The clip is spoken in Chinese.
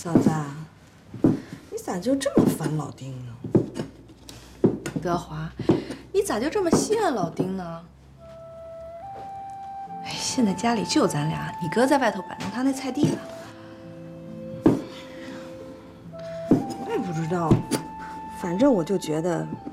嫂子，你咋就这么烦老丁呢？ 德华，你咋就这么稀罕老丁呢？哎，现在家里就咱俩，你哥在外头摆弄他那菜地呢。 我也不知道，反正我就觉得